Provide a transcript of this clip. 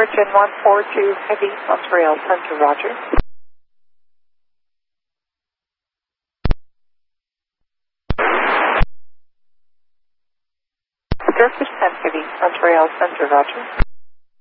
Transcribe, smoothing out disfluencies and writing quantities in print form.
Virgin 142 Heavy, Montreal Center, roger. Turkish 10 Heavy, Montreal Center, roger.